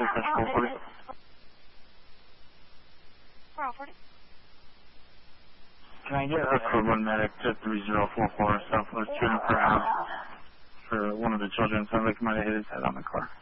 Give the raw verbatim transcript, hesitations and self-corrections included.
Dispatch four forty. four forty. Can I get a code one medic to three zero four four Southwest Juniper House for one of the children? Sounds like he might have hit his head on the car.